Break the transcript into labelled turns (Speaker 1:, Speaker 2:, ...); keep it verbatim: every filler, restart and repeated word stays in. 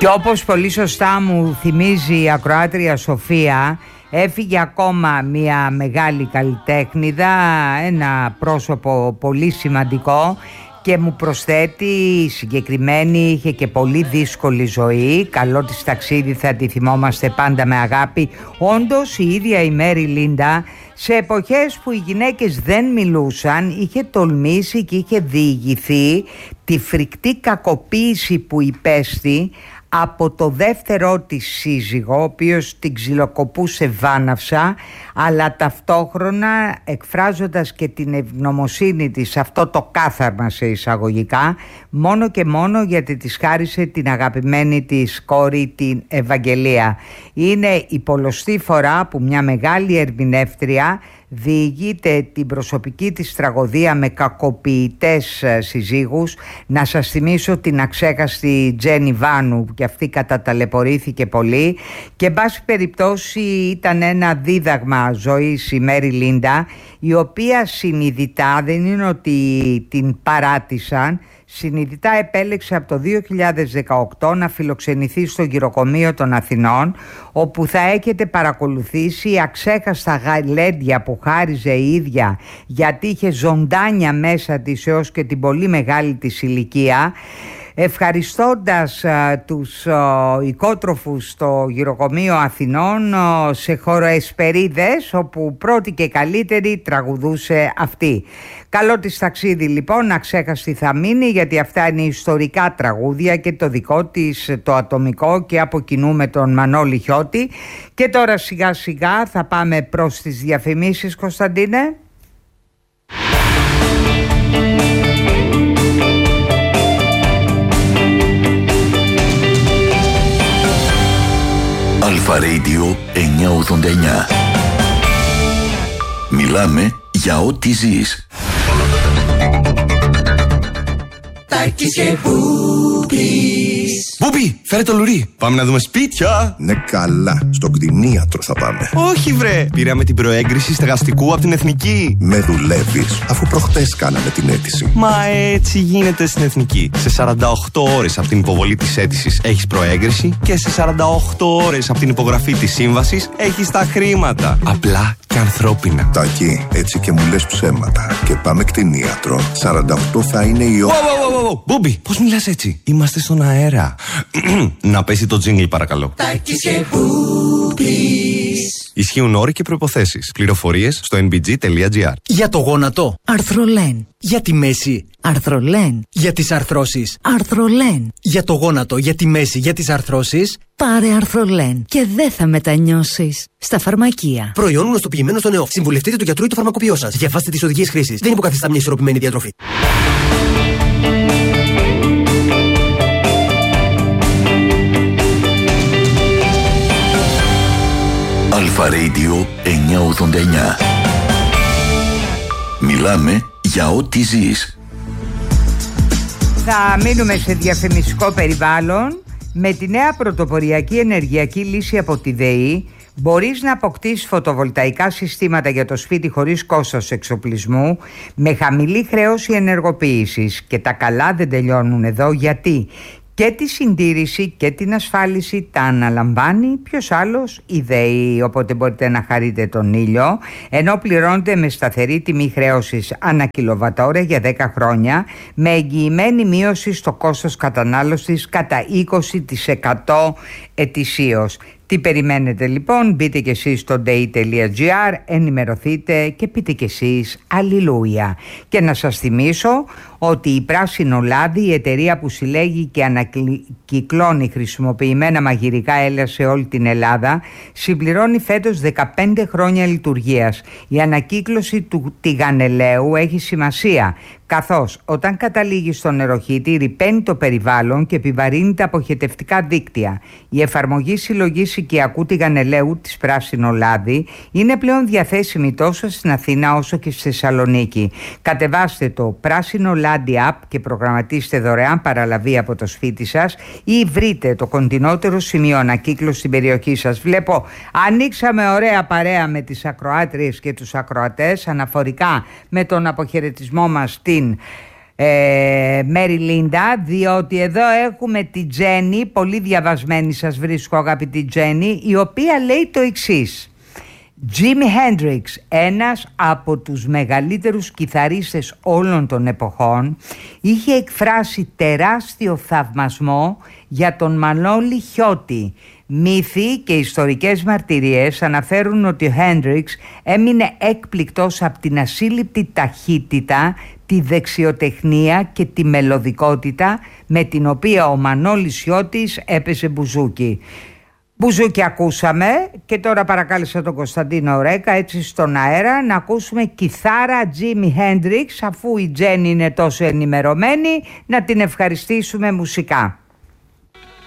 Speaker 1: Και όπως πολύ σωστά μου θυμίζει η ακροάτρια Σοφία, έφυγε ακόμα μια μεγάλη καλλιτέχνηδα, ένα πρόσωπο πολύ σημαντικό, και μου προσθέτει η συγκεκριμένη είχε και πολύ δύσκολη ζωή. Καλό της ταξίδι, θα τη θυμόμαστε πάντα με αγάπη. Όντως η ίδια η Μέρι Λίντα, σε εποχές που οι γυναίκες δεν μιλούσαν, είχε τολμήσει και είχε διηγηθεί τη φρικτή κακοποίηση που υπέστη από το δεύτερό της σύζυγο, ο οποίος την ξυλοκοπούσε βάναυσα, αλλά ταυτόχρονα εκφράζοντας και την ευγνωμοσύνη της σε αυτό το κάθαρμα σε εισαγωγικά, μόνο και μόνο γιατί της χάρισε την αγαπημένη της κόρη, την Ευαγγελία. Είναι η πολλοστή φορά που μια μεγάλη ερμηνεύτρια διηγείται την προσωπική της τραγωδία με κακοποιητές συζύγους. Να σας θυμίσω την αξέχαστη Τζένι Βάνου, που και αυτή καταταλαιπωρήθηκε πολύ, και εν πάση περιπτώσει ήταν ένα δίδαγμα ζωής η Μέρι Λίντα, η οποία συνειδητά, δεν είναι ότι την παράτησαν, συνειδητά επέλεξε από το δύο χιλιάδες δεκαοκτώ να φιλοξενηθεί στο γυροκομείο των Αθηνών, όπου θα έχετε παρακολουθήσει αξέχαστα γαλέντια που χάριζε η ίδια, γιατί είχε ζωντάνια μέσα της έως και την πολύ μεγάλη της ηλικία, ευχαριστώντας α, τους α, οικότροφους στο γυροκομείο Αθηνών α, σε χωροεσπερίδες, όπου πρώτη και καλύτερη τραγουδούσε αυτή. Καλό της ταξίδι λοιπόν, αξέχαστη θα μείνει, γιατί αυτά είναι ιστορικά τραγούδια και το δικό της το ατομικό, και από κοινού με τον Μανώλη Χιώτη. Και τώρα σιγά σιγά θα πάμε προς τις διαφημίσεις, Κωνσταντίνε.
Speaker 2: Αλφα Radio εννιακόσια ογδόντα εννιά. Μιλάμε για ό,τι ζεις.
Speaker 3: Τάκης και Μπούπης.
Speaker 4: Μπούπη, φέρε το λουρί. Πάμε να δούμε σπίτια.
Speaker 5: Ναι, καλά. Στον κτηνίατρο θα πάμε.
Speaker 4: Όχι, βρε. Πήραμε την προέγκριση στεγαστικού από την Εθνική.
Speaker 5: Με δουλεύεις, αφού προχτές κάναμε την αίτηση.
Speaker 4: Μα έτσι γίνεται στην Εθνική. Σε σαράντα οκτώ ώρες από την υποβολή της αίτησης έχεις προέγκριση, και σε σαράντα οκτώ ώρες από την υπογραφή της σύμβασης έχεις τα χρήματα. Απλά και ανθρώπινα.
Speaker 5: Τάκη, έτσι και μου λες ψέματα. Και πάμε κτηνίατρο. σαράντα οκτώ θα είναι η ώρα.
Speaker 4: Μπούμπι, πώς μιλάς έτσι? Είμαστε στον αέρα. Να πέσει το τζίνγκλ, παρακαλώ.
Speaker 3: Τάκης και Μπούπης.
Speaker 4: Ισχύουν όροι και προϋποθέσεις. Πληροφορίες στο εν μπι τζι τελεία τζι άρ.
Speaker 6: Για το γόνατο, Αρθρολέν. Για τη μέση, Αρθρολέν. Για τις αρθρώσεις, Αρθρολέν. Για το γόνατο, για τη μέση, για τις αρθρώσεις,
Speaker 7: πάρε Αρθρολέν και δεν θα μετανιώσεις. Στα φαρμακεία.
Speaker 6: Προϊόν γνωστοποιημένο στον ΕΟΦ. Συμβουλευτείτε τον γιατρό ή το φαρμακοποιό σας. Διαβάστε τις οδηγίες χρήσης. Δεν υποκαθιστά μια ισορροπημένη διατροφή.
Speaker 2: Αλφα Radio εννιακόσια ογδόντα εννιά. Μιλάμε για ό,τι ζεις.
Speaker 1: Θα μείνουμε σε διαφημιστικό περιβάλλον. Με τη νέα πρωτοποριακή ενεργειακή λύση από τη ΔΕΗ μπορείς να αποκτήσεις φωτοβολταϊκά συστήματα για το σπίτι χωρίς κόστος εξοπλισμού, με χαμηλή χρέωση ενεργοποίησης. Και τα καλά δεν τελειώνουν εδώ, γιατί και τη συντήρηση και την ασφάλιση τα αναλαμβάνει ποιος άλλος? Η ΔΕΗ. Οπότε μπορείτε να χαρείτε τον ήλιο, ενώ πληρώνετε με σταθερή τιμή χρέωσης ανά κιλοβατόρα για δέκα χρόνια, με εγγυημένη μείωση στο κόστος κατανάλωσης κατά είκοσι τοις εκατό ετησίως. Τι περιμένετε λοιπόν? Μπείτε και εσείς στο ντέι τελεία τζι άρ, ενημερωθείτε και πείτε και εσείς αλληλούια. Και να σας θυμίσω ότι η Πράσινο Λάδι, η εταιρεία που συλλέγει και ανακυκλώνει χρησιμοποιημένα μαγειρικά έλαια σε όλη την Ελλάδα, συμπληρώνει φέτος δεκαπέντε χρόνια λειτουργίας. Η ανακύκλωση του τηγανελαίου έχει σημασία, καθώς όταν καταλήγει στο νεροχύτη ρυπαίνει το περιβάλλον και επιβαρύνει τα αποχετευτικά δίκτυα. Η εφαρμογή συλλογής οικιακού τηγανελαίου της Πράσινο Λάδι είναι πλέον διαθέσιμη τόσο στην Αθήνα όσο και στη Θεσσαλονίκη. Κατεβάστε το Πράσινο Λάδι App και προγραμματίστε δωρεάν παραλαβή από το σπίτι σας, ή βρείτε το κοντινότερο σημείο ανακύκλωση στην περιοχή σας. Βλέπω ανοίξαμε ωραία παρέα με τις ακροάτριες και τους ακροατές αναφορικά με τον αποχαιρετισμό μας στην ε, Μέρι Λίντα, διότι εδώ έχουμε τη Τζέννη, πολύ διαβασμένη σας βρίσκω αγαπητή Τζέννη, η οποία λέει το εξής. Jimi Hendrix, ένας από τους μεγαλύτερους κιθαρίστες όλων των εποχών, είχε εκφράσει τεράστιο θαυμασμό για τον Μανώλη Χιώτη. Μύθοι και ιστορικές μαρτυρίες αναφέρουν ότι ο Hendrix έμεινε έκπληκτος από την ασύλληπτη ταχύτητα, τη δεξιοτεχνία και τη μελωδικότητα με την οποία ο Μανώλης Χιώτης έπαιζε μπουζούκι. Μπουζούκι ακούσαμε και τώρα παρακάλεσα τον Κωνσταντίνο Ρέκα έτσι στον αέρα να ακούσουμε κιθάρα Jimi Hendrix, αφού η Τζέννη είναι τόσο ενημερωμένη, να την ευχαριστήσουμε μουσικά.